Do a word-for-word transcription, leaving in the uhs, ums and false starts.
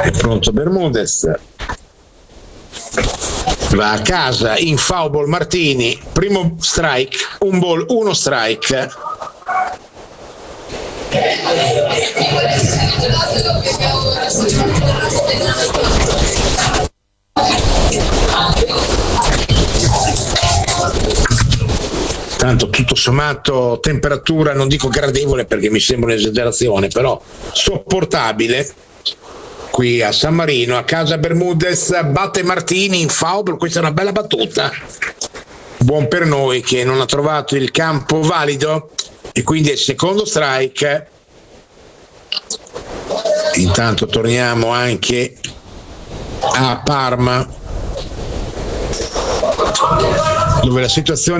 È pronto Bermudez, va a casa in foul ball Martini, primo strike, un ball, uno strike. Tanto tutto sommato temperatura, non dico gradevole perché mi sembra un'esagerazione, però sopportabile qui a San Marino. A casa Bermudez, batte Martini in foul, questa è una bella battuta, buon per noi che non ha trovato il campo valido e quindi è il secondo strike. Intanto torniamo anche a Parma, dove la situazione